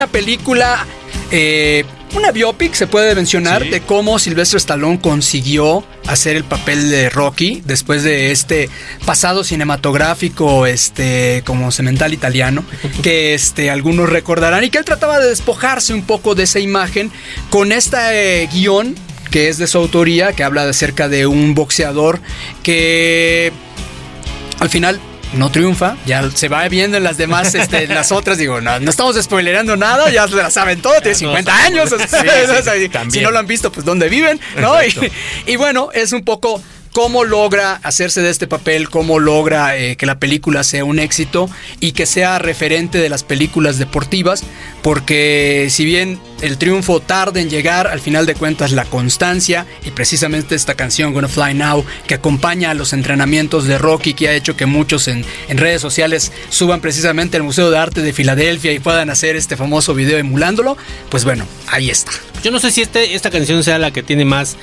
Una película, una biopic se puede mencionar, de cómo Sylvester Stallone consiguió hacer el papel de Rocky después de este pasado cinematográfico como semental italiano, que algunos recordarán, y que él trataba de despojarse un poco de esa imagen con este guión que es de su autoría, que habla acerca de un boxeador que al final no triunfa, ya se va viendo en las demás, las otras, digo, no estamos spoilerando nada, ya se la saben todo, tiene 50 años, si no lo han visto, pues ¿dónde viven? ¿No? Y bueno, es un poco cómo logra hacerse de este papel, cómo logra que la película sea un éxito y que sea referente de las películas deportivas, porque si bien el triunfo tarda en llegar, al final de cuentas la constancia, y precisamente esta canción Gonna Fly Now, que acompaña a los entrenamientos de Rocky, que ha hecho que muchos en redes sociales suban precisamente al Museo de Arte de Filadelfia y puedan hacer este famoso video emulándolo, pues bueno, ahí está. Yo no sé si esta canción sea la que tiene más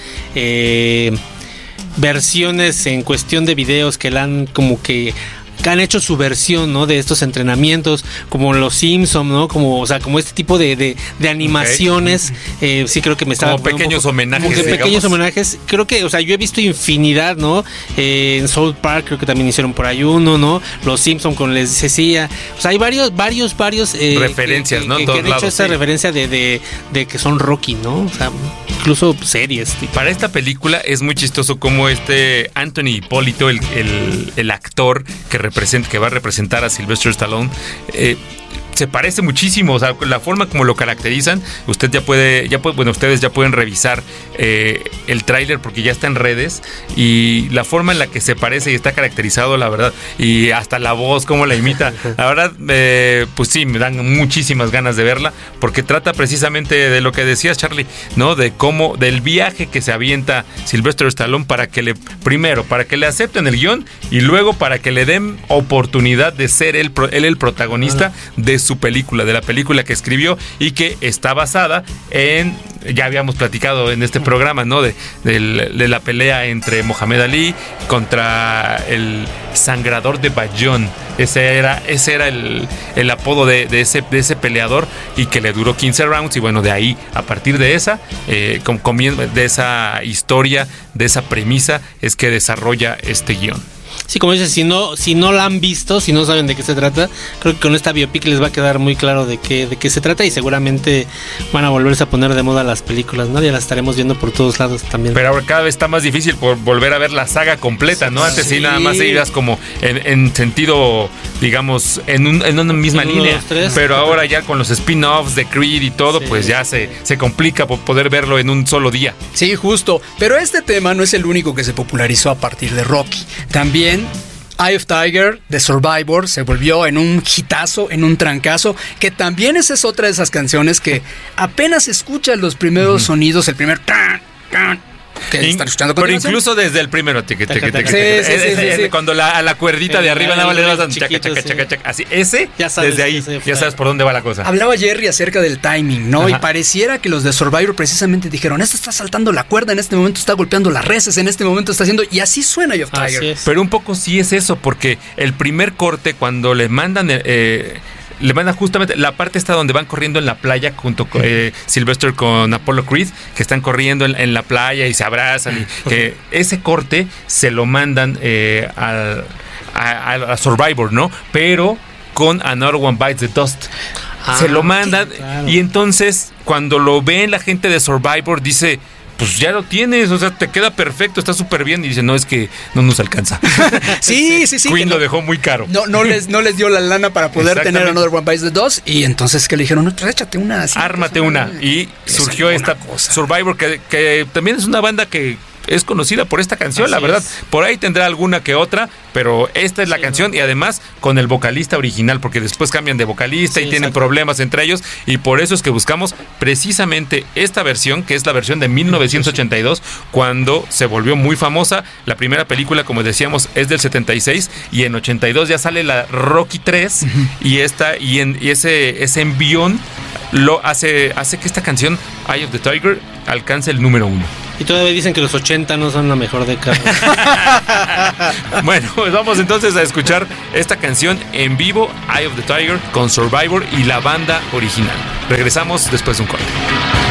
versiones en cuestión de videos que la han como que han hecho su versión, ¿no? De estos entrenamientos, como los Simpsons, ¿no? Como, o sea, como este tipo de animaciones. Sí, creo que me estaba... Como pequeños homenajes. Como que pequeños homenajes. Creo que, o sea, yo he visto infinidad, ¿no? En South Park creo que también hicieron por ahí uno, ¿no? Los Simpsons con Les decía. O sea, hay varios referencias, ¿no? Que han hecho esa referencia de que son Rocky, ¿no? O sea, incluso series. Para esta película es muy chistoso como Anthony Hipólito, el actor que va a representar a Sylvester Stallone, se parece muchísimo, o sea, la forma como lo caracterizan, ustedes ya pueden revisar el tráiler porque ya está en redes, y la forma en la que se parece y está caracterizado, la verdad, y hasta la voz, cómo la imita, la verdad, pues sí, me dan muchísimas ganas de verla, porque trata precisamente de lo que decías, Charlie, ¿no? Del viaje que se avienta Sylvester Stallone para que le acepten el guión, y luego para que le den oportunidad de ser él el protagonista de su película, de la película que escribió y que está basada en, ya habíamos platicado en este programa, ¿no? De la pelea entre Mohamed Ali contra el sangrador de Bayonne. Ese era el apodo de ese peleador, y que le duró 15 rounds, y bueno, de ahí, a partir de esa historia, de esa premisa, es que desarrolla este guión. Sí, como dices, si no la han visto, si no saben de qué se trata, creo que con esta biopic les va a quedar muy claro de qué se trata, y seguramente van a volverse a poner de moda las películas, ¿no? Ya las estaremos viendo por todos lados también. Pero ahora cada vez está más difícil por volver a ver la saga completa, ¿no? Antes sí nada más ibas como en sentido, digamos, en una misma línea. Pero ahora ya con los spin-offs de Creed y todo, pues ya se complica por poder verlo en un solo día. Sí, justo. Pero este tema no es el único que se popularizó a partir de Rocky. También Eye of Tiger de Survivor se volvió en un hitazo, en un trancazo, que también esa es otra de esas canciones que apenas escuchas los primeros sonidos, el primer que están escuchando. Pero incluso desde el primero, cuando a la cuerdita de arriba nada más le das así, desde ahí ya sabes por dónde va la cosa. Hablaba Jerry acerca del timing, ¿no? Ajá. Y pareciera que los de Survivor precisamente dijeron, está saltando la cuerda, en este momento está golpeando las reses, en este momento está haciendo, y así suena Eye of Tiger. Pero un poco sí es eso, porque el primer corte, cuando le mandan justamente la parte esta donde van corriendo en la playa junto con Sylvester con Apollo Creed, que están corriendo en la playa y se abrazan, y que ese corte se lo mandan a Survivor, ¿no? Pero con Another One Bites the Dust. Se lo mandan, claro. Y entonces cuando lo ven la gente de Survivor dice, pues ya lo tienes, o sea, te queda perfecto, está súper bien. Y dice, no, es que no nos alcanza. Sí. Queen lo dejó muy caro. No les dio la lana para poder tener Another One Bites the Dust. Y entonces que le dijeron, no, échate una. Así, ármate una. Y surgió esta Survivor, que también es una banda que es conocida por esta canción, así la verdad. Por ahí tendrá alguna que otra, pero esta es la canción, y además con el vocalista original, porque después cambian de vocalista y tienen problemas entre ellos, y por eso es que buscamos precisamente esta versión, que es la versión de 1982, cuando se volvió muy famosa. La primera película, como decíamos, es del 76, y en 82 ya sale la Rocky 3, y ese envión lo hace que esta canción, Eye of the Tiger, alcance el número 1. Y todavía dicen que los 80 no son la mejor década. Bueno, pues vamos entonces a escuchar esta canción en vivo, Eye of the Tiger, con Survivor y la banda original. Regresamos después de un corte.